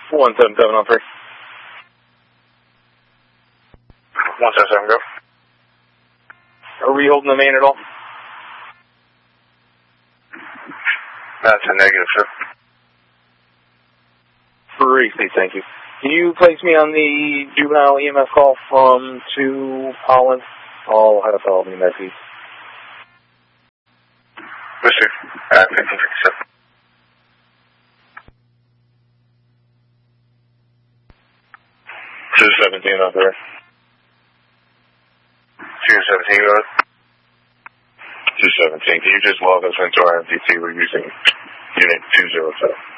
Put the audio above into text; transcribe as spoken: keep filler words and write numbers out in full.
one seven seven on three. one seven seven, go. Are we holding the main at all? That's a negative, sir. Briefly, thank you. Can you place me on the juvenile E M S call from two Holland? I'll have all of you in that piece. Mister Uh, fifteen fifty-seven. two seventeen on three. two seventeen, go ahead. two seventeen. Can you just log us into our M D T? We're using unit two zero seven.